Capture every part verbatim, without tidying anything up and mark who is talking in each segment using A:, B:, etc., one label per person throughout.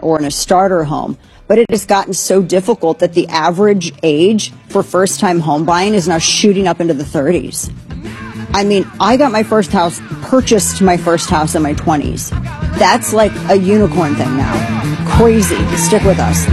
A: or in a starter home. But it has gotten so difficult that the average age for first-time home buying is now shooting up into the thirties. I mean, I got my first house, purchased my first house in my twenties. That's like a unicorn thing now. Crazy. Stick with us.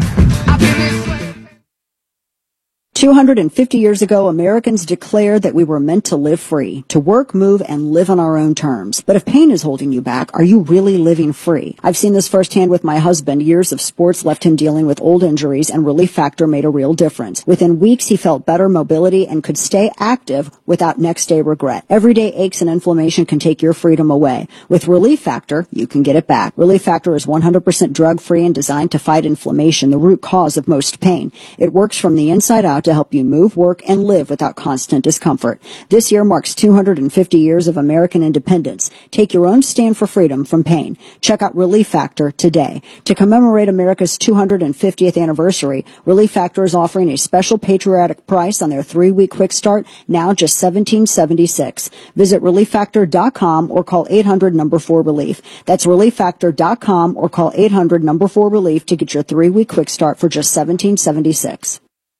A: two hundred fifty years ago, Americans declared that we were meant to live free, to work, move, and live on our own terms. But if pain is holding you back, are you really living free? I've seen this firsthand with my husband. Years of sports left him dealing with old injuries, and Relief Factor made a real difference. Within weeks, he felt better mobility and could stay active without next-day regret. Everyday aches and inflammation can take your freedom away. With Relief Factor, you can get it back. Relief Factor is one hundred percent drug-free and designed to fight inflammation, the root cause of most pain. It works from the inside out to help you move, work, and live without constant discomfort. This year marks two hundred fifty years of American independence. Take your own stand for freedom from pain. Check out Relief Factor today. To commemorate America's two hundred fiftieth anniversary, Relief Factor is offering a special patriotic price on their three-week quick start, now just seventeen seventy-six. Visit relief factor dot com or call eight hundred number four relief. That's relief factor dot com or call eight hundred number four relief to get your three-week quick start for just seventeen seventy-six.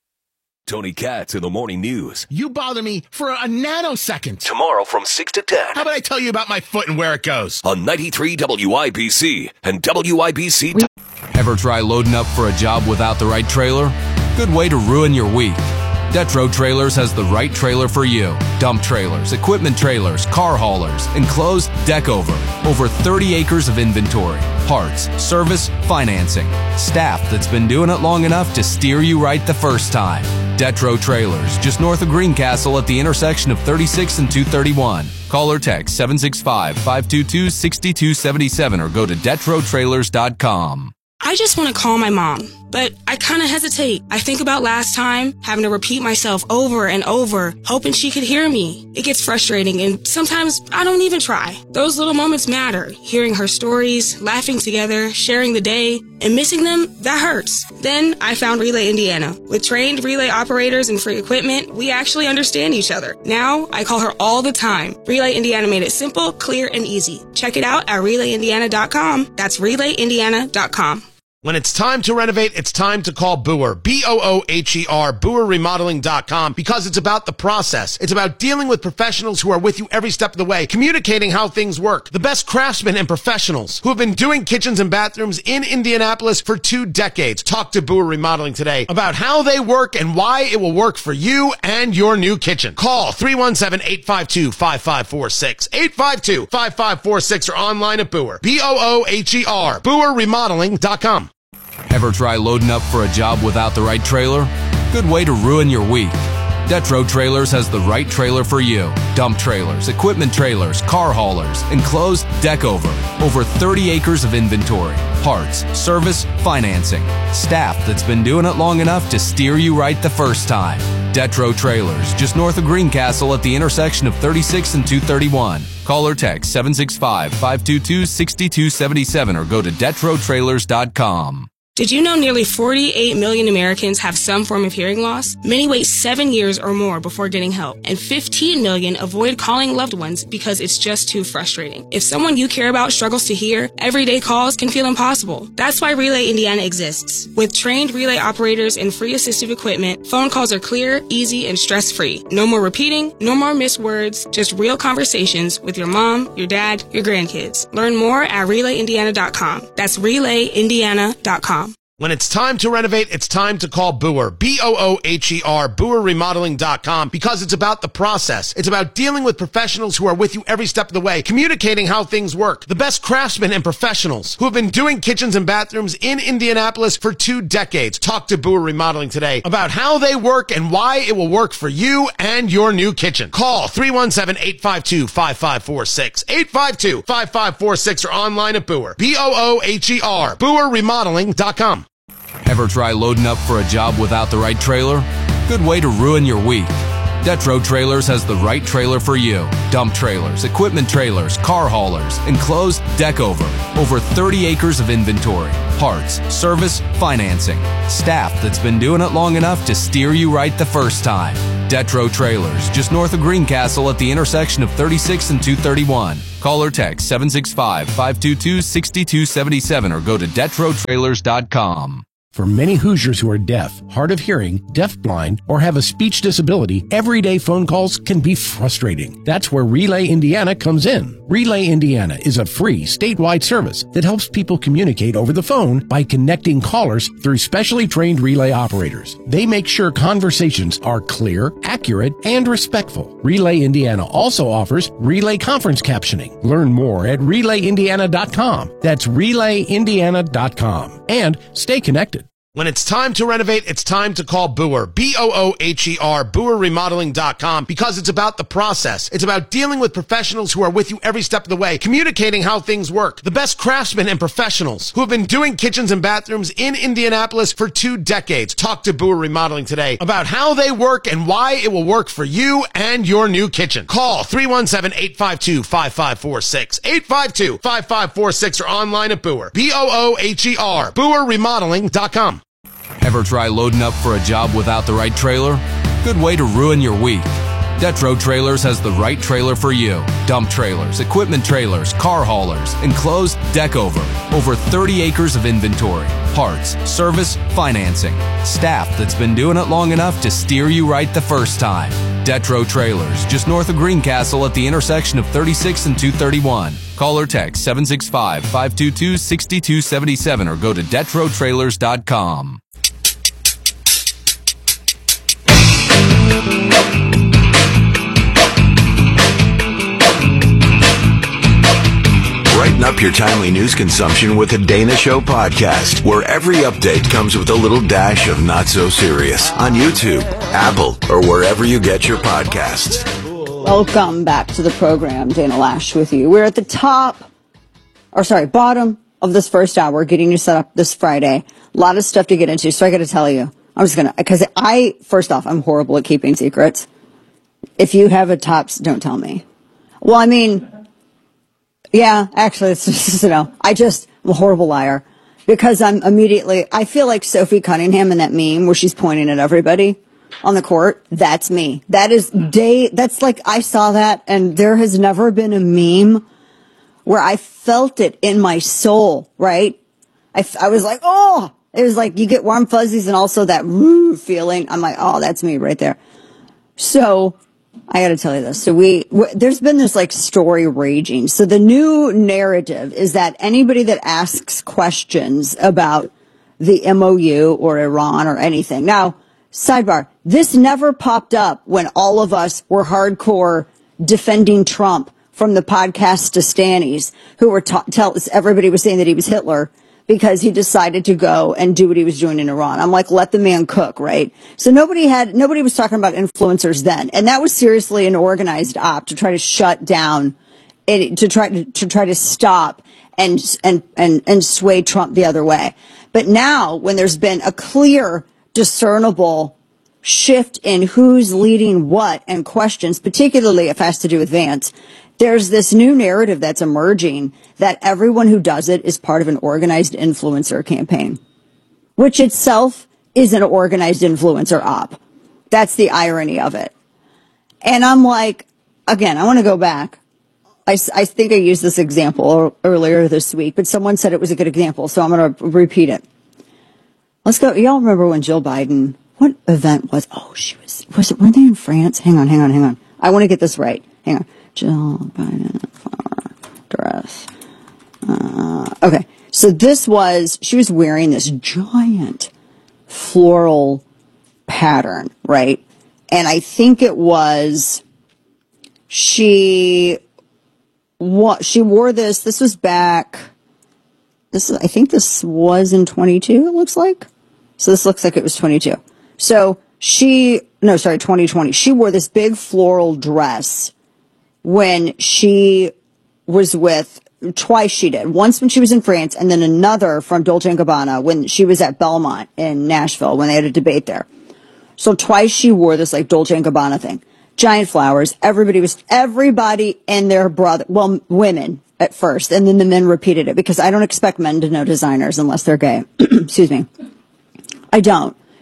B: Tony Katz in the Morning News.
C: You bother me for a nanosecond.
B: Tomorrow from six to ten.
C: How about I tell you about my foot and where it goes?
B: On ninety-three W I B C and W I B C.
D: Ever try loading up for a job without the right trailer? Good way to ruin your week. Detro Trailers has the right trailer for you. Dump trailers, equipment trailers, car haulers, enclosed, deck over. Over thirty acres of inventory. Parts, service, financing. Staff that's been doing it long enough to steer you right the first time. Detro Trailers, just north of Greencastle at the intersection of thirty-six and two thirty-one. Call or text seven six five, five two two, six two seven seven or go to detro trailers dot com.
E: I just want to call my mom, but I kind of hesitate. I think about last time, having to repeat myself over and over, hoping she could hear me. It gets frustrating, and sometimes I don't even try. Those little moments matter. Hearing her stories, laughing together, sharing the day, and missing them, that hurts. Then I found Relay Indiana. With trained relay operators and free equipment, we actually understand each other. Now, I call her all the time. Relay Indiana made it simple, clear, and easy. Check it out at relay indiana dot com. That's relay indiana dot com.
C: When it's time to renovate, it's time to call Boer, B O O H E R, boer remodeling dot com, because it's about the process. It's about dealing with professionals who are with you every step of the way, communicating how things work. The best craftsmen and professionals who have been doing kitchens and bathrooms in Indianapolis for two decades. Talk to Boer Remodeling today about how they work and why it will work for you and your new kitchen. Call three one seven, eight five two, five five four six, eight five two, five five four six, or online at Boer, B O O H E R, boer remodeling dot com.
D: Ever try loading up for a job without the right trailer? Good way to ruin your week. Detro Trailers has the right trailer for you. Dump trailers, equipment trailers, car haulers, enclosed, deck over. Over thirty acres of inventory. Parts, service, financing. Staff that's been doing it long enough to steer you right the first time. Detro Trailers, just north of Greencastle at the intersection of thirty-six and two thirty-one. Call or text seven six five, five two two, six two seven seven or go to detro trailers dot com.
E: Did you know nearly forty-eight million Americans have some form of hearing loss? Many wait seven years or more before getting help, and fifteen million avoid calling loved ones because it's just too frustrating. If someone you care about struggles to hear, everyday calls can feel impossible. That's why Relay Indiana exists. With trained relay operators and free assistive equipment, phone calls are clear, easy, and stress-free. No more repeating, no more missed words, just real conversations with your mom, your dad, your grandkids. Learn more at relay indiana dot com. That's relay indiana dot com.
C: When it's time to renovate, it's time to call Boer, B O O H E R, boer remodeling dot com, because it's about the process. It's about dealing with professionals who are with you every step of the way, communicating how things work. The best craftsmen and professionals who have been doing kitchens and bathrooms in Indianapolis for two decades. Talk to Boer Remodeling today about how they work and why it will work for you and your new kitchen. Call three one seven, eight five two, five five four six, eight five two, five five four six, or online at Boer, B O O H E R, boer remodeling dot com.
D: Ever try loading up for a job without the right trailer? Good way to ruin your week. Detro Trailers has the right trailer for you. Dump trailers, equipment trailers, car haulers, enclosed, deck over. Over thirty acres of inventory. Parts, service, financing. Staff that's been doing it long enough to steer you right the first time. Detro Trailers, just north of Greencastle at the intersection of thirty-six and two thirty-one. Call or text seven six five, five two two, six two seven seven or go to detro trailers dot com.
F: For many Hoosiers who are deaf, hard of hearing, deafblind, or have a speech disability, everyday phone calls can be frustrating. That's where Relay Indiana comes in. Relay Indiana is a free statewide service that helps people communicate over the phone by connecting callers through specially trained relay operators. They make sure conversations are clear, accurate, and respectful. Relay Indiana also offers relay conference captioning. Learn more at relay indiana dot com. That's relay indiana dot com. And stay connected.
C: When it's time to renovate, it's time to call Booher, B O O H E R, Booher Remodeling dot com, because it's about the process. It's about dealing with professionals who are with you every step of the way, communicating how things work. The best craftsmen and professionals who have been doing kitchens and bathrooms in Indianapolis for two decades. Talk to Booher Remodeling today about how they work and why it will work for you and your new kitchen. Call three one seven, eight five two, five five four six, eight five two, five five four six, or online at Booher, B O O H E R, Booher Remodeling dot com.
D: Ever try loading up for a job without the right trailer? Good way to ruin your week. Detro Trailers has the right trailer for you. Dump trailers, equipment trailers, car haulers, enclosed, deck over. Over thirty acres of inventory, parts, service, financing. Staff that's been doing it long enough to steer you right the first time. Detro Trailers, just north of Greencastle at the intersection of thirty-six and two thirty-one. Call or text seven six five, five two two, six two seven seven or go to detro trailers dot com.
B: Brighten up your timely news consumption with the Dana Show podcast, where every update comes with a little dash of not so serious on YouTube, Apple, or wherever you get your podcasts.
A: Welcome back to the program. Dana Lash with you. We're at the top, or sorry, bottom of this first hour, getting you set up this Friday. A lot of stuff to get into, so I got to tell you. I'm just going to, because I, first off, I'm horrible at keeping secrets. If you have a tops, don't tell me. Well, I mean, yeah, actually, it's just, you know, I just, I'm a horrible liar. Because I'm immediately, I feel like Sophie Cunningham in that meme where she's pointing at everybody on the court. That's me. That is day, that's like, I saw that, and there has never been a meme where I felt it in my soul, right? I, I was like, oh! It was like you get warm fuzzies and also that woo feeling. I'm like, oh, that's me right there. So I got to tell you this. So we, w- there's been this like story raging. So the new narrative is that anybody that asks questions about the M O U or Iran or anything. Now, sidebar, this never popped up when all of us were hardcore defending Trump from the podcast to Stannies, who were ta- tell everybody was saying that he was Hitler because he decided to go and do what he was doing in Iran. I'm like, let the man cook, right? So nobody had, nobody was talking about influencers then. And that was seriously an organized op to try to shut down, and to try to, to try to stop and, and, and, and sway Trump the other way. But now, when there's been a clear, discernible shift in who's leading what and questions, particularly if it has to do with Vance, there's this new narrative that's emerging that everyone who does it is part of an organized influencer campaign, which itself is an organized influencer op. That's the irony of it. And I'm like, again, I want to go back. I, I think I used this example earlier this week, but someone said it was a good example, so I'm going to repeat it. Let's go. Y'all remember when Jill Biden, what event was, oh, she was, was it, were they in France? Hang on, hang on, hang on. I want to get this right. Hang on. Jill Biden flower dress. Uh, okay. So this was, she was wearing this giant floral pattern, right? And I think it was, she, what, she wore this, this was back, this is, I think this was in twenty-two, it looks like. So this looks like it was twenty-two. So she, no, sorry, twenty twenty. She wore this big floral dress when she was with, twice she did. Once when she was in France, and then another from Dolce and Gabbana when she was at Belmont in Nashville when they had a debate there. So twice she wore this like Dolce and Gabbana thing. Giant flowers. Everybody was, everybody and their brother, well, women at first, and then the men repeated it because I don't expect men to know designers unless they're gay. Excuse me. I don't.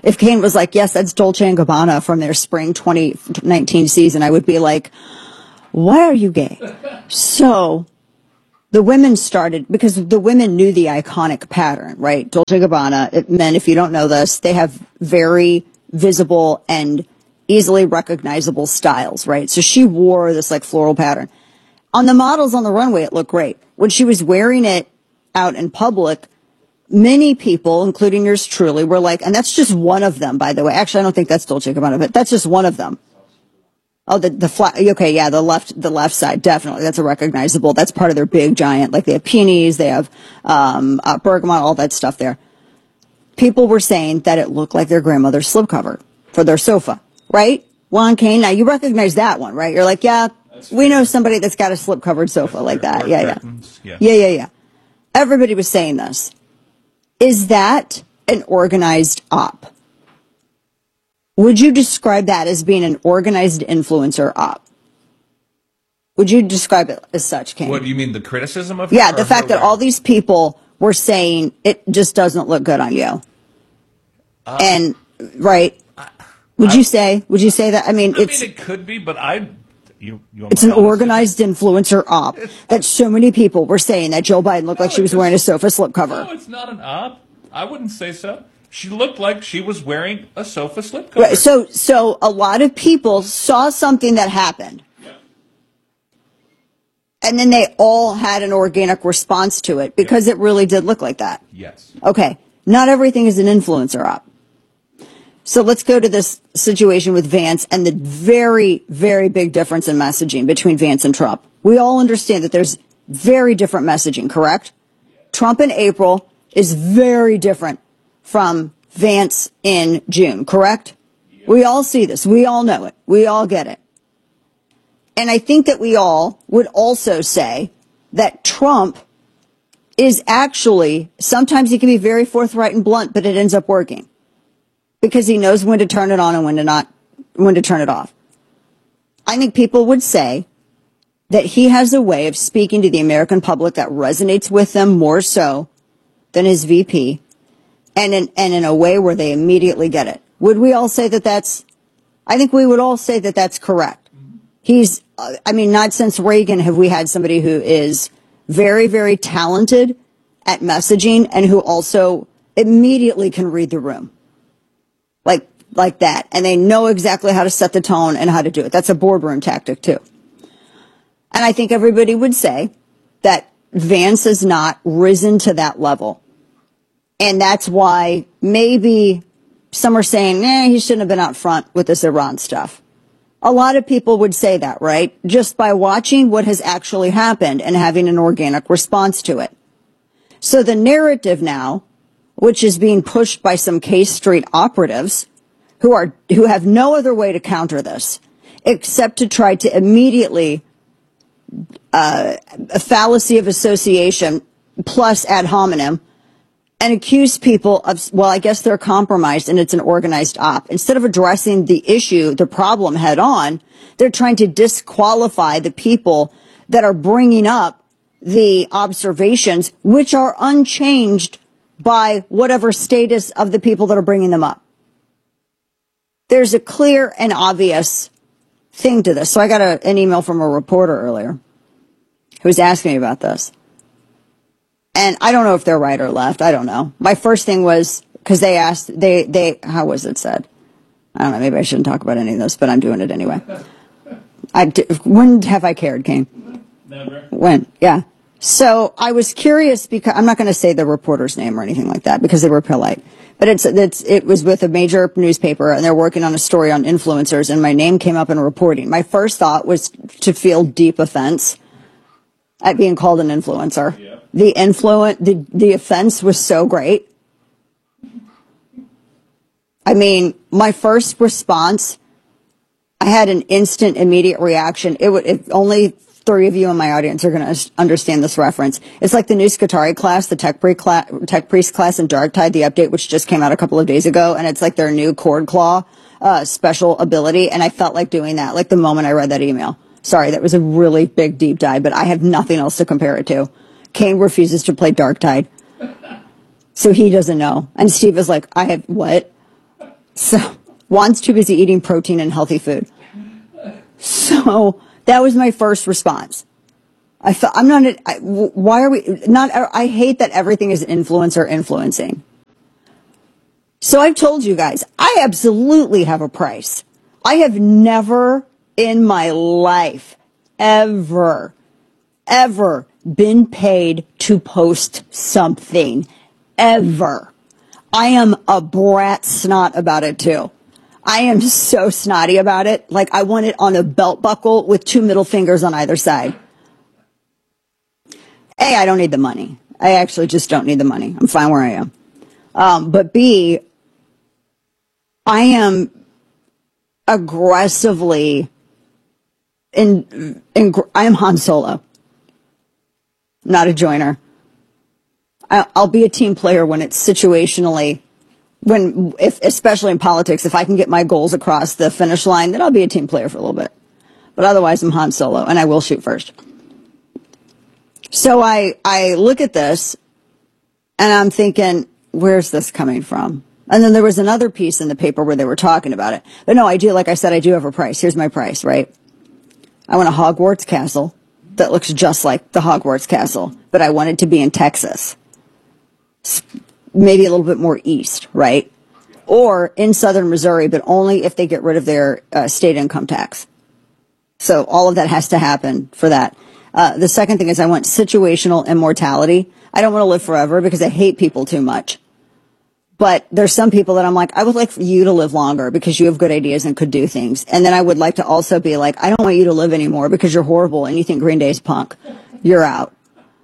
A: If Kane was like, yes, that's Dolce and Gabbana from their spring twenty nineteen season, I would be like, why are you gay? So the women started, because the women knew the iconic pattern, right? Dolce and Gabbana, it, men, if you don't know this, they have very visible and easily recognizable styles, right? So she wore this like floral pattern. On the models on the runway, it looked great. When she was wearing it out in public, many people, including yours truly, were like, and that's just one of them, by the way. Actually, I don't think that's Dolce and Gabbana, but that's just one of them. Oh, the, the flat, okay, yeah, the left, the left side, definitely. That's a recognizable, that's part of their big giant, like they have peonies, they have, um, uh, bergamot, all that stuff there. People were saying that it looked like their grandmother's slipcover for their sofa, right? Juan Kane, now you recognize that one, right? You're like, yeah, that's we fair. Know somebody that's got a slip-covered sofa like that. Yeah, yeah. yeah. Yeah, yeah, yeah. Everybody was saying this. Is that an organized op? Would you describe that as being an organized influencer op? Would you describe it as such, Kane?
G: What do you mean, the criticism of her?
A: Yeah, the fact that all these people were saying it just doesn't look good on you. Uh, and, right, would I, you say, would you say that? I mean,
G: I
A: it's...
G: mean, it could be, but I... You, you
A: it's an organized influencer op that so many people were saying that Joe Biden looked no, like she was wearing a sofa slipcover.
G: No, it's not an op. I wouldn't say so. She looked like she was wearing a sofa slipcover.
A: Right, so, so a lot of people saw something that happened. Yeah. And then they all had an organic response to it because yeah. it really did look like that.
G: Yes.
A: Okay. Not everything is an influencer op. So let's go to this situation with Vance and the very, very big difference in messaging between Vance and Trump. We all understand that there's very different messaging, correct? Trump in April is very different from Vance in June, correct? We all see this. We all know it. We all get it. And I think that we all would also say that Trump is actually, sometimes he can be very forthright and blunt, but it ends up working. Because he knows when to turn it on and when to not, when to turn it off. I think people would say that he has a way of speaking to the American public that resonates with them more so than his V P, and in, and in a way where they immediately get it. Would we all say that that's, I think we would all say that that's correct. He's, uh, I mean, not since Reagan have we had somebody who is very, very talented at messaging and who also immediately can read the room. Like, like that. And they know exactly how to set the tone and how to do it. That's a boardroom tactic too. And I think everybody would say that Vance has not risen to that level. And that's why maybe some are saying, eh, he shouldn't have been out front with this Iran stuff. A lot of people would say that, right? Just by watching what has actually happened and having an organic response to it. So the narrative now, which is being pushed by some K Street operatives who are, who have no other way to counter this except to try to immediately, uh, a fallacy of association plus ad hominem and accuse people of, well, I guess they're compromised and it's an organized op. Instead of addressing the issue, the problem head on, they're trying to disqualify the people that are bringing up the observations, which are unchanged by whatever status of the people that are bringing them up. There's a clear and obvious thing to this. So I got a, an email from a reporter earlier who was asking me about this. And I don't know if they're right or left. I don't know. My first thing was, because they asked, they, they, how was it said? I don't know. Maybe I shouldn't talk about any of this, but I'm doing it anyway. I, when have I cared, Kane?
G: Never.
A: When? Yeah. So I was curious because I'm not going to say the reporter's name or anything like that because they were polite. But it's, it's, it was with a major newspaper and they're working on a story on influencers and my name came up in reporting. My first thought was to feel deep offense at being called an influencer. Yeah. The influence, the, the offense was so great. I mean, my first response, I had an instant, immediate reaction. It would, if only three of you in my audience are going to understand this reference. It's like the new Skitarii class, the tech, pre class, tech priest class in Darktide, the update, which just came out a couple of days ago. And it's like their new cord claw, uh, special ability. And I felt like doing that, like the moment I read that email. Sorry, that was a really big deep dive, but I have nothing else to compare it to. Kane refuses to play Darktide. So he doesn't know. And Steve is like, I have what? So Juan's too busy eating protein and healthy food. So that was my first response. I thought, I'm not, a, I, why are we not, I hate that everything is influencer influencing. So I've told you guys, I absolutely have a price. I have never in my life, ever, ever been paid to post something. Ever. I am a brat snot about it too. I am so snotty about it. Like I want it on a belt buckle with two middle fingers on either side. A, I don't need the money. I actually just don't need the money. I'm fine where I am. Um, but B, I am aggressively in, in, I am Han Solo, not a joiner. I, I'll be a team player when it's situationally, when, if, especially in politics, if I can get my goals across the finish line, then I'll be a team player for a little bit. But otherwise, I'm Han Solo, and I will shoot first. So I, I look at this, and I'm thinking, where's this coming from? And then there was another piece in the paper where they were talking about it. But no, I do, like I said, I do have a price. Here's my price, right? I want a Hogwarts castle that looks just like the Hogwarts castle, but I want it to be in Texas. Maybe a little bit more east, right? Or in southern Missouri, but only if they get rid of their uh, state income tax. So all of that has to happen for that. Uh, the second thing is I want situational immortality. I don't want to live forever because I hate people too much. But there's some people that I'm like, I would like for you to live longer because you have good ideas and could do things. And then I would like to also be like, I don't want you to live anymore because you're horrible and you think Green Day's punk. You're out.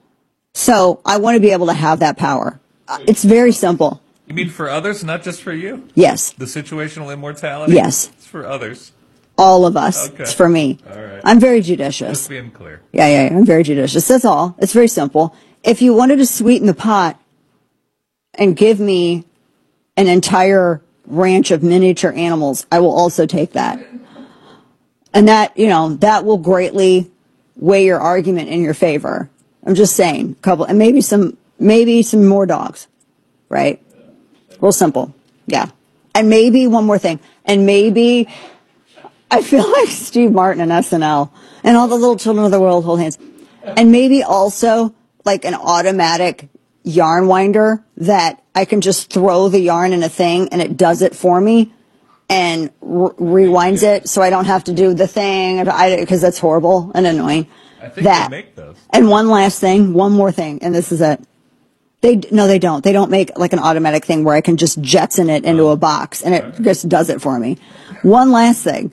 A: So I want to be able to have that power. It's very simple.
G: You mean for others, not just for you?
A: Yes.
G: The situational immortality?
A: Yes.
G: It's for others.
A: All of us.
G: Okay.
A: It's for me.
G: All right.
A: I'm very judicious.
G: Just being clear.
A: Yeah, yeah, yeah. I'm very judicious. That's all. It's very simple. If you wanted to sweeten the pot and give me an entire ranch of miniature animals, I will also take that. And that, you know, that will greatly weigh your argument in your favor. I'm just saying, couple, and maybe some, maybe some more dogs, right? Real simple. Yeah. And maybe one more thing. And maybe, I feel like Steve Martin and S N L and all the little children of the world hold hands. And maybe also like an automatic yarn winder that I can just throw the yarn in a thing and it does it for me and r- rewinds it so I don't have to do the thing because that's horrible and annoying.
G: I think
A: that.
G: they make those.
A: And one last thing, one more thing, and this is it. They no, they don't. They don't make like an automatic thing where I can just jetson it into a box and it just does it for me. One last thing.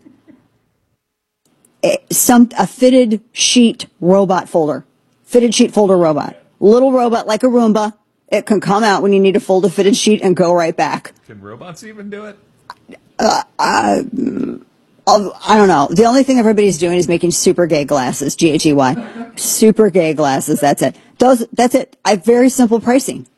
A: It, some a fitted sheet robot folder. Fitted sheet folder robot. Little robot like a Roomba. It can come out when you need to fold a fitted sheet and go right back.
G: Can robots even do it?
A: Uh, uh, I don't know. The only thing everybody's doing is making super gay glasses. G H E Y. Super gay glasses. That's it. Those. That's it. I have very simple pricing.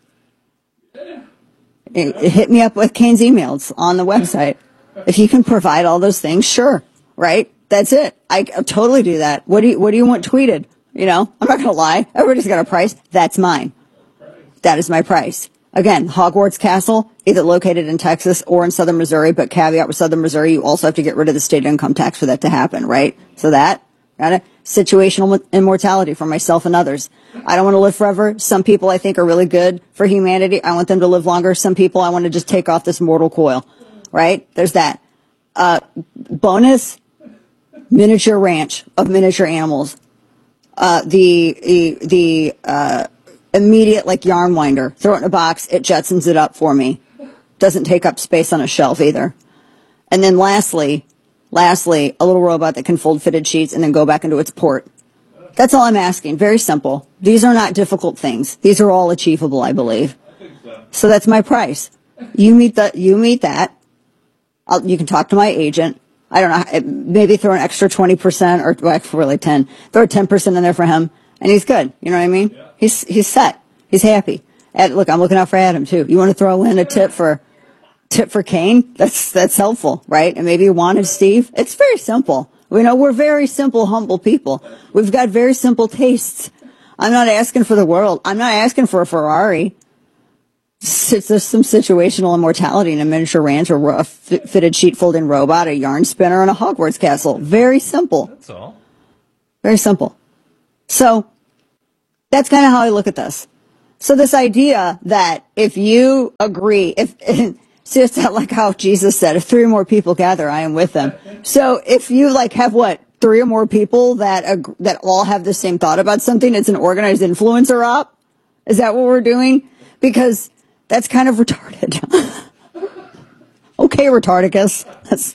A: Hit me up with Kane's emails on the website. If you can provide all those things, sure. Right? That's it. I totally do that. What do you, what do you want tweeted? You know, I'm not going to lie. Everybody's got a price. That's mine. That is my price. Again, Hogwarts Castle, either located in Texas or in southern Missouri, but caveat with southern Missouri, you also have to get rid of the state income tax for that to happen, right? So that, got it? Situational immortality for myself and others. I don't want to live forever. Some people I think are really good for humanity. I want them to live longer. Some people I want to just take off this mortal coil, right? There's that. Uh, bonus, miniature ranch of miniature animals. Uh, the, the, the, uh, immediate like yarn winder. Throw it in a box. It jetsons it up for me. Doesn't take up space on a shelf either. And then lastly, lastly, a little robot that can fold fitted sheets and then go back into its port. That's all I'm asking. Very simple. These are not difficult things. These are all achievable, I believe. So that's my price. You meet the, you meet that. I'll, you can talk to my agent. I don't know, maybe throw an extra twenty percent or well, really ten. Throw ten percent in there for him and he's good. You know what I mean? Yeah. He's, he's set. He's happy. And look, I'm looking out for Adam too. You want to throw in a tip for, tip for Kane? That's, that's helpful, right? And maybe you wanted Steve. It's very simple. We know we're very simple, humble people. We've got very simple tastes. I'm not asking for the world. I'm not asking for a Ferrari. It's just some situational immortality in a miniature ranch, a, a fitted sheet folding robot, a yarn spinner, and a Hogwarts castle. Very simple.
G: That's all.
A: Very simple. So that's kind of how I look at this. So this idea that if you agree, if see, it's not like how Jesus said, if three or more people gather, I am with them. So if you like have what, three or more people that ag- that all have the same thought about something, it's an organized influencer op. Is that what we're doing? Because that's kind of retarded. Okay, retardicus. That's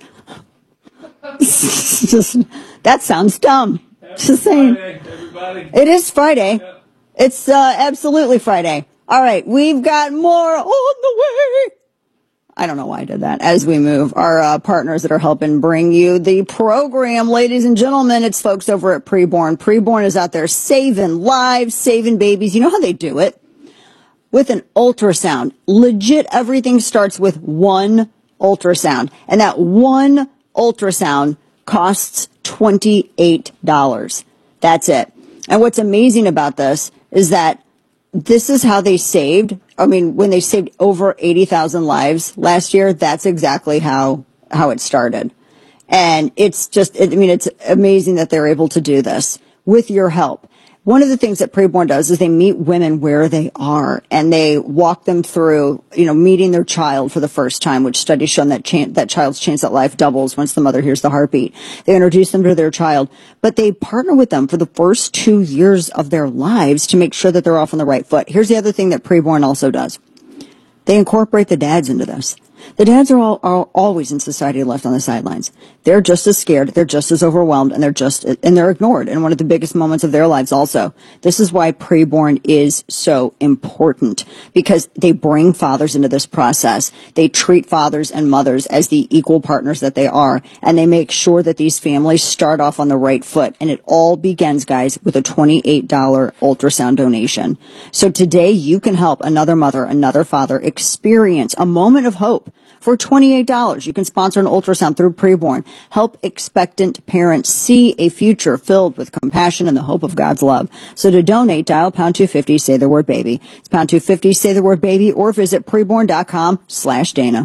A: just, that sounds dumb.
G: Happy
A: Just saying.
G: Friday, everybody.
A: It is Friday.
G: Yep.
A: It's uh, absolutely Friday. All right, we've got more on the way. I don't know why I did that. As we move, our uh, partners that are helping bring you the program, ladies and gentlemen, it's folks over at Preborn. Preborn is out there saving lives, saving babies. You know how they do it? With an ultrasound. Legit, everything starts with one ultrasound. And that one ultrasound costs twenty-eight dollars. That's it. And what's amazing about this is that this is how they saved. I mean, when they saved over eighty thousand lives last year, that's exactly how, how it started. And it's just, I mean, it's amazing that they're able to do this with your help. One of the things that Preborn does is they meet women where they are, and they walk them through, you know, meeting their child for the first time, which studies show that chan- that child's chance at life doubles once the mother hears the heartbeat. They introduce them to their child, but they partner with them for the first two years of their lives to make sure that they're off on the right foot. Here's the other thing that Preborn also does. They incorporate the dads into this. The dads are, all, are always in society left on the sidelines. They're just as scared, they're just as overwhelmed, and they're just and they're ignored in one of the biggest moments of their lives also. This is why Preborn is so important, because they bring fathers into this process. They treat fathers and mothers as the equal partners that they are, and they make sure that these families start off on the right foot. And it all begins, guys, with a twenty-eight dollars ultrasound donation. So today you can help another mother, another father experience a moment of hope. For twenty-eight dollars, you can sponsor an ultrasound through Preborn. Help expectant parents see a future filled with compassion and the hope of God's love. So to donate, dial pound two fifty, say the word baby. It's pound two fifty, say the word baby, or visit preborn.com slash Dana.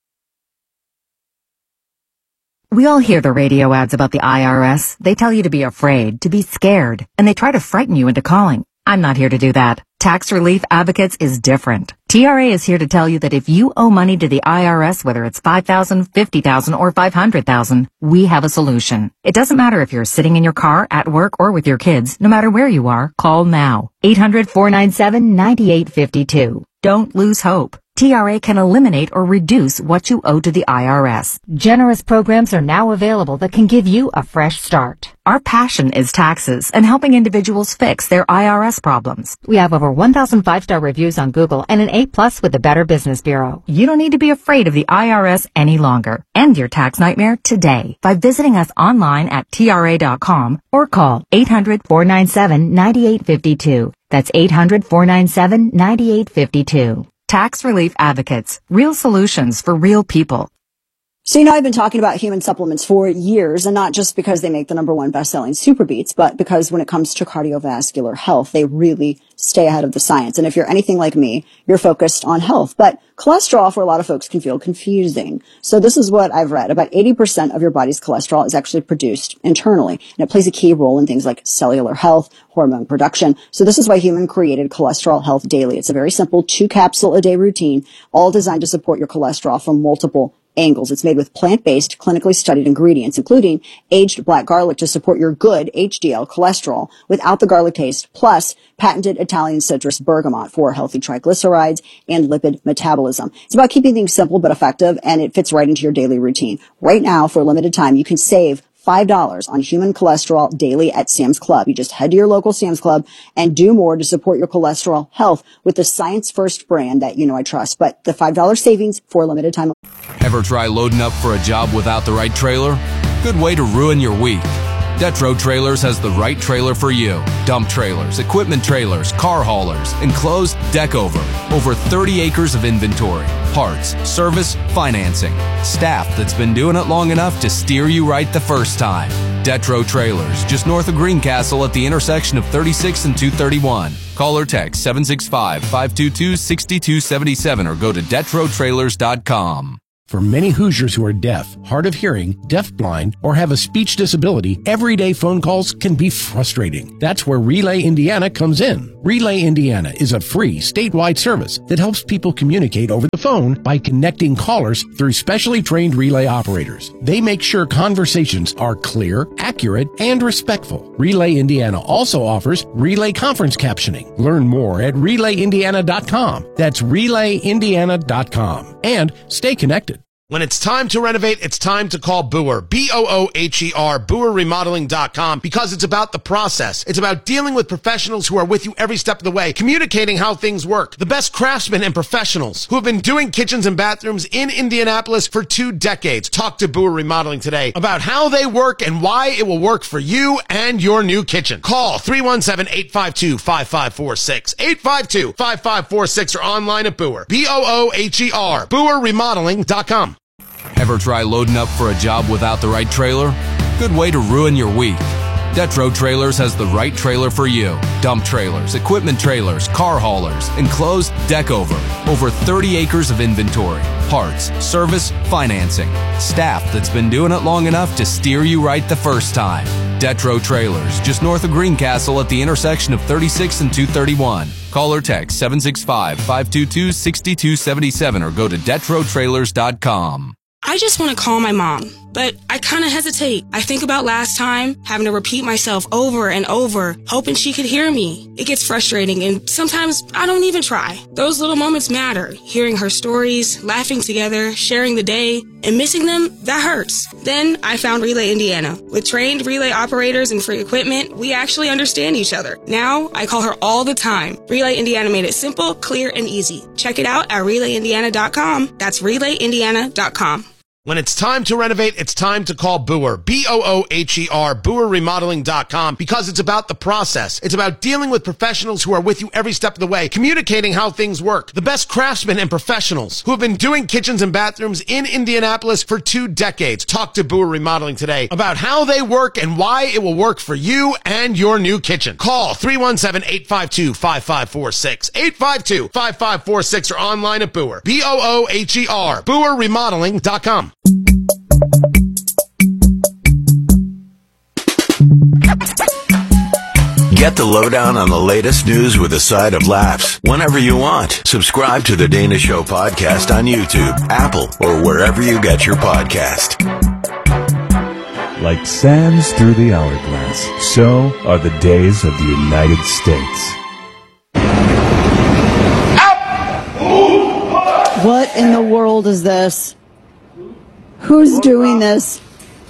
H: We all hear the radio ads about the I R S. They tell you to be afraid, to be scared, and they try to frighten you into calling. I'm not here to do that. Tax Relief Advocates is different. T R A is here to tell you that if you owe money to the I R S, whether it's five thousand dollars, fifty thousand dollars, or five hundred thousand dollars, we have a solution. It doesn't matter if you're sitting in your car, at work, or with your kids. No matter where you are, call now. eight hundred, four nine seven, nine eight five two. Don't lose hope. T R A can eliminate or reduce what you owe to the I R S. Generous programs are now available that can give you a fresh start. Our passion is taxes and helping individuals fix their I R S problems. We have over one thousand five-star reviews on Google and an A plus with the Better Business Bureau. You don't need to be afraid of the I R S any longer. End your tax nightmare today by visiting us online at T R A dot com or call eight hundred, four nine seven, nine eight five two. That's eight hundred, four nine seven, nine eight five two. Tax Relief Advocates. Real solutions for real people.
A: So, you know, I've been talking about human supplements for years, and not just because they make the number one best-selling Super Beats, but because when it comes to cardiovascular health, they really stay ahead of the science. And if you're anything like me, you're focused on health. But cholesterol, for a lot of folks, can feel confusing. So this is what I've read. About eighty percent of your body's cholesterol is actually produced internally, and it plays a key role in things like cellular health, hormone production. So this is why Human created Cholesterol Health Daily. It's a very simple two-capsule-a-day routine, all designed to support your cholesterol from multiple angles. It's made with plant-based, clinically studied ingredients, including aged black garlic to support your good H D L cholesterol without the garlic taste, plus patented Italian citrus bergamot for healthy triglycerides and lipid metabolism. It's about keeping things simple but effective, and it fits right into your daily routine. Right now, for a limited time, you can save five dollars on Human Cholesterol Daily at Sam's Club. You just head to your local Sam's Club and do more to support your cholesterol health with the Science First brand that you know I trust. But the five dollars savings for a limited time.
D: Ever try loading up for a job without the right trailer? Good way to ruin your week. Detro Trailers has the right trailer for you. Dump trailers, equipment trailers, car haulers, enclosed, deck over. Over thirty acres of inventory, parts, service, financing. Staff that's been doing it long enough to steer you right the first time. Detro Trailers, just north of Greencastle at the intersection of thirty-six and two thirty-one. Call or text seven six five, five two two, six two seven seven or go to detro trailers dot com.
F: For many Hoosiers who are deaf, hard of hearing, deafblind, or have a speech disability, everyday phone calls can be frustrating. That's where Relay Indiana comes in. Relay Indiana is a free statewide service that helps people communicate over the phone by connecting callers through specially trained relay operators. They make sure conversations are clear, accurate, and respectful. Relay Indiana also offers relay conference captioning. Learn more at relay indiana dot com. That's relay indiana dot com. And stay connected.
C: When it's time to renovate, it's time to call Boer, B O O H E R, Boer Remodeling dot com, because it's about the process. It's about dealing with professionals who are with you every step of the way, communicating how things work. The best craftsmen and professionals who have been doing kitchens and bathrooms in Indianapolis for two decades. Talk to Boer Remodeling today about how they work and why it will work for you and your new kitchen. Call three one seven, eight five two, five five four six, eight five two, five five four six or online at Boer, B O O H E R, Boer Remodeling dot com.
D: Ever try loading up for a job without the right trailer? Good way to ruin your week. Detro Trailers has the right trailer for you. Dump trailers, equipment trailers, car haulers, enclosed, deck over. Over thirty acres of inventory, parts, service, financing. Staff that's been doing it long enough to steer you right the first time. Detro Trailers, just north of Greencastle at the intersection of thirty-six and two thirty-one. Call or text seven six five, five two two, six two seven seven or go to detro trailers dot com.
E: I just want to call my mom, but I kind of hesitate. I think about last time, having to repeat myself over and over, hoping she could hear me. It gets frustrating, and sometimes I don't even try. Those little moments matter. Hearing her stories, laughing together, sharing the day, and missing them, that hurts. Then I found Relay Indiana. With trained relay operators and free equipment, we actually understand each other. Now, I call her all the time. Relay Indiana made it simple, clear, and easy. Check it out at relay indiana dot com. That's relay indiana dot com.
C: When it's time to renovate, it's time to call Boer, B O O H E R, Boer Remodeling dot com, because it's about the process. It's about dealing with professionals who are with you every step of the way, communicating how things work. The best craftsmen and professionals who have been doing kitchens and bathrooms in Indianapolis for two decades. Talk to Boer Remodeling today about how they work and why it will work for you and your new kitchen. Call three one seven, eight five two, five five four six, eight five two, five five four six or online at Boer, B O O H E R, Boer Remodeling dot com.
B: Get the lowdown on the latest news with a side of laughs whenever you want. Subscribe to the Dana Show podcast on YouTube, Apple, or wherever you get your podcast.
I: Like sands through the hourglass, so are the days of the United States.
A: What in the world is this? Who's doing this?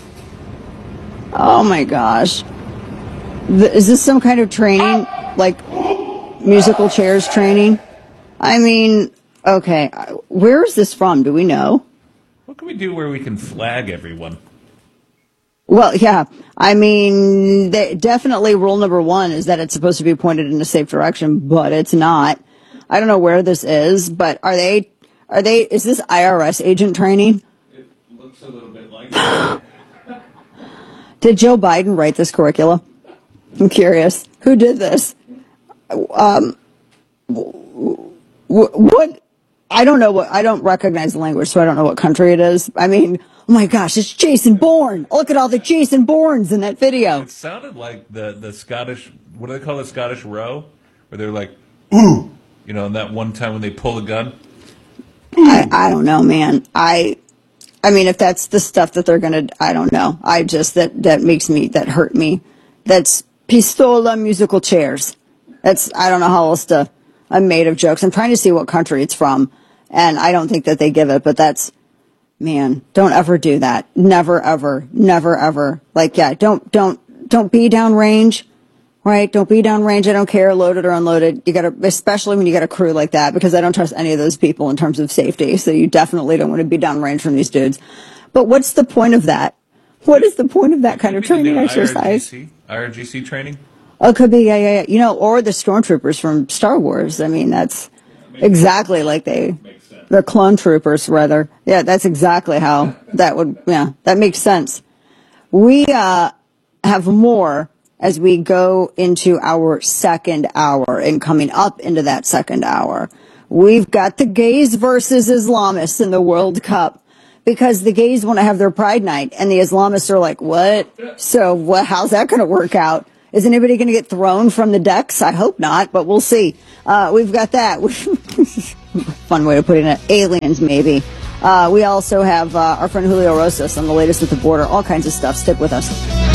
A: Oh my gosh. Th- is this some kind of training? Like musical chairs training? I mean, okay. Where is this from? Do we know?
G: What can we do where we can flag everyone?
A: Well, yeah. I mean, they, definitely rule number one is that it's supposed to be pointed in a safe direction, but it's not. I don't know where this is, but are they, are they, is this I R S agent training?
G: It looks a little bit like that.
A: Did Joe Biden write this curricula? I'm curious. Who did this? Um, what? I don't know what, I don't recognize the language, so I don't know what country it is. I mean, oh my gosh, it's Jason Bourne. Look at all the Jason Bournes in that video.
G: It sounded like the, the Scottish, what do they call it, Scottish row? Where they're like, ooh, you know, and that one time when they pull a gun.
A: I, I don't know, man. I, I mean, if that's the stuff that they're going to, I don't know. I just, that, that makes me, that hurt me. That's pistola musical chairs. That's, I don't know how else to, I'm made of jokes. I'm trying to see what country it's from, and I don't think that they give it, but that's, man, don't ever do that. Never, ever, never, ever. Like, yeah, don't, don't, don't be downrange, right? Don't be downrange. I don't care, loaded or unloaded. You gotta, especially when you got a crew like that, because I don't trust any of those people in terms of safety. So you definitely don't want to be downrange from these dudes. But what's the point of that? What is the point of that kind of training exercise?
G: I R G C training?
A: Oh, it could be, yeah, yeah, yeah. You know, or the stormtroopers from Star Wars. I mean, that's yeah, exactly sense. Like they, they're clone troopers, rather. Yeah, that's exactly how that would, yeah, that makes sense. We, uh, have more as we go into our second hour and coming up into that second hour. We've got the gays versus Islamists in the World Cup because the gays want to have their Pride Night and the Islamists are like, what? So what, how's that going to work out? Is anybody going to get thrown from the decks? I hope not, but we'll see. Uh, we've got that. Fun way to put it. Aliens, maybe. Uh, we also have uh, our friend Julio Rosas on the latest at the border. All kinds of stuff. Stick with us.